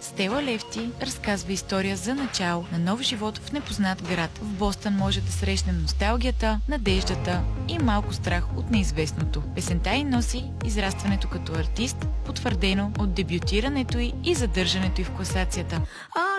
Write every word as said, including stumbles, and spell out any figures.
Стела Лефти разказва история за начало на нов живот в непознат град. В Бостън може да срещнем носталгията, надеждата и малко страх от неизвестното. Песента й носи израстването като артист, потвърдено от дебютирането й и задържането й в класацията.